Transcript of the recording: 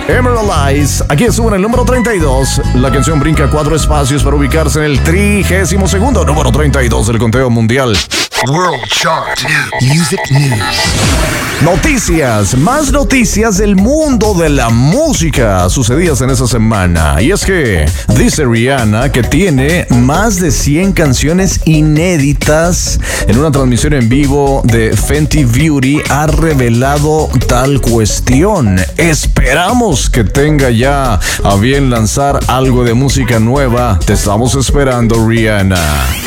Emerald Eyes. Aquí estuvo en el número 32. La canción brinca 4 espacios para ubicarse en el 32º número 32 del conteo mundial. World Chart Music News. Noticias, más noticias del mundo de la música sucedidas en esa semana. Y es que dice Rihanna que tiene más de 100 canciones inéditas. En una transmisión en vivo de Fenty Beauty ha revelado tal cuestión. Esperamos que tenga ya a bien lanzar algo de música nueva. Te estamos esperando, Rihanna.